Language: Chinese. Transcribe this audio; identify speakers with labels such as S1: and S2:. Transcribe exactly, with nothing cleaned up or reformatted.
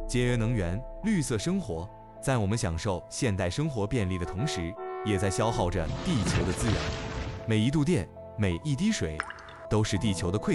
S1: 节约能源、绿色生活，在我们享受现代生活便利的同时，也在消耗着地球的资源。每一度电、每一滴水，都是地球的馈